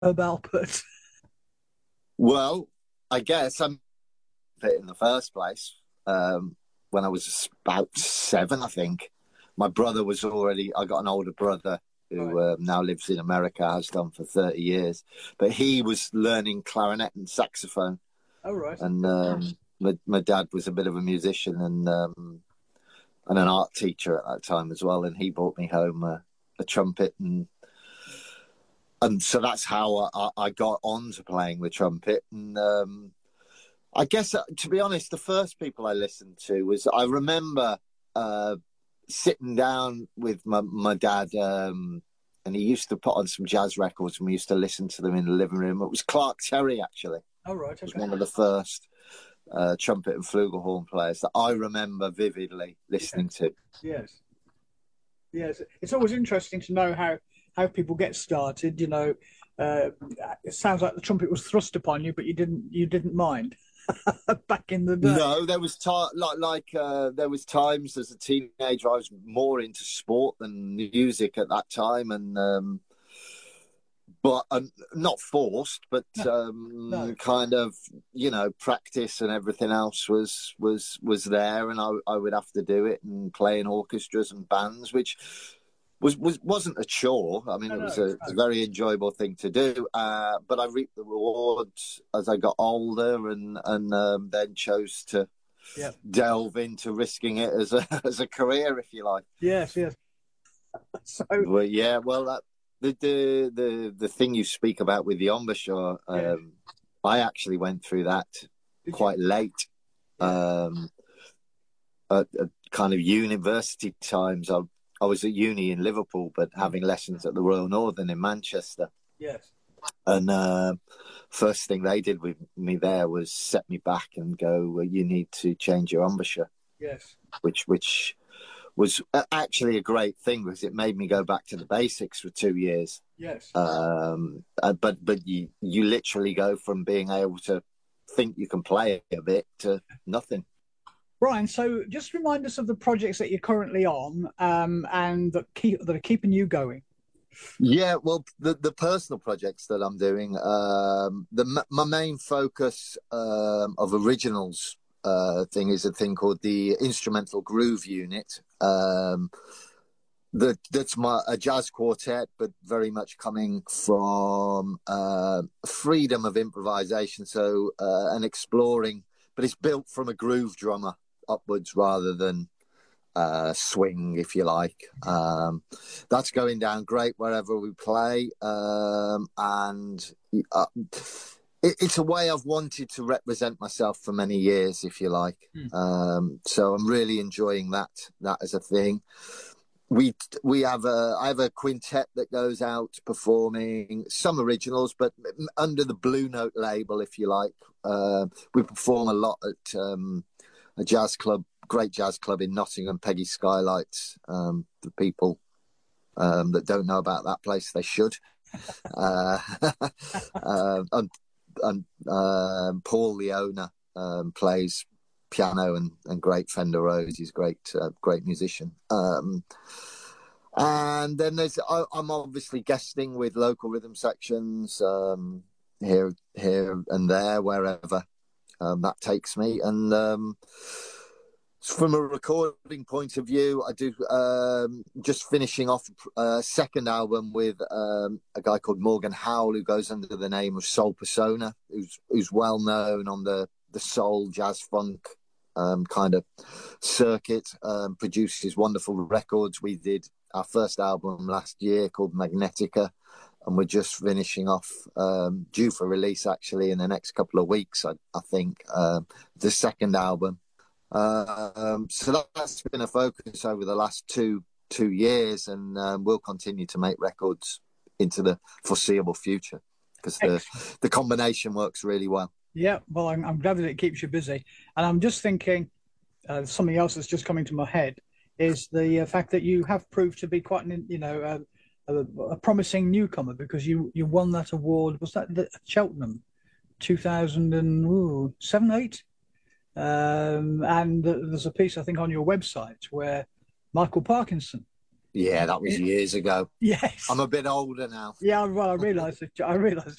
Albert? Well, I guess I'm fit in the first place. When I was about seven, I think. My brother was already, I got an older brother Right. who now lives in America, has done for 30 years. But he was learning clarinet and saxophone. Oh, right. And my dad was a bit of a musician and an art teacher at that time as well. And he brought me home a trumpet and so that's how I got on to playing the trumpet. And I guess, to be honest, the first people I listened to was I remember uh, sitting down with my dad, and he used to put on some jazz records, and we used to listen to them in the living room. It was Clark Terry, actually. It Oh, right. was Okay. one of the first trumpet and flugelhorn players that I remember vividly Yes. listening to. Yes. Yes. It's always interesting to know how people get started. Uh, it sounds like the trumpet was thrust upon you, but you didn't mind back in the day. No, there was there was times as a teenager I was more into sport than music at that time, and but not forced, but No, no. kind of practice and everything else was there, and I would have to do it and play in orchestras and bands, which wasn't a chore. I mean, No, it was no, a no. very enjoyable thing to do. But I reaped the rewards as I got older, and then chose to Yeah. delve into risking it as a as a career, if you like. Yes, yes. So, But yeah, well, the thing you speak about with the embouchure, yeah. I actually went through that Did you? quite late, Yeah. um, at kind of university times. I was at uni in Liverpool, but Mm. having lessons at the Royal Northern in Manchester. Yes. And first thing they did with me there was set me back and go, well, "You need to change your embouchure," Yes. which was actually a great thing because it made me go back to the basics for 2 years. Yes. But you literally go from being able to think you can play a bit to nothing. Brian, so just remind us of the projects that you're currently on, and that are keeping you going. Yeah, well, the personal projects that I'm doing, my main focus of originals thing is a thing called the Instrumental Groove Unit. That's a jazz quartet, but very much coming from freedom of improvisation. So and exploring, but it's built from a groove drummer upwards rather than swing, if you like. That's going down great wherever we play, and it's a way I've wanted to represent myself for many years, if you like. Hmm. So I'm really enjoying that as a thing. We have I have a quintet that goes out performing some originals, but under the Blue Note label, if you like. We perform a lot at a jazz club, great jazz club in Nottingham, Peggy Skylights. The people that don't know about that place, they should. Uh, and Paul, the owner, plays piano and great Fender Rhodes. He's a great musician. And then I'm obviously guesting with local rhythm sections here and there, wherever that takes me. And from a recording point of view, I do just finishing off a second album with a guy called Morgan Howell, who goes under the name of Soul Persona, who's well known on the soul, jazz, funk kind of circuit. Produces wonderful records. We did our first album last year called Magnetica, and we're just finishing off, due for release actually in the next couple of weeks, I think, the second album. So that's been a focus over the last two years, and we'll continue to make records into the foreseeable future because Excellent. the combination works really well. Yeah, well, I'm glad that it keeps you busy. And I'm just thinking, something else that's just coming to my head is the fact that you have proved to be quite a promising newcomer, because you won that award. Was that at Cheltenham, 2007, eight? And there's a piece I think on your website where Michael Parkinson Yeah, that was years ago. Yes. I'm a bit older now. Yeah, well, I realise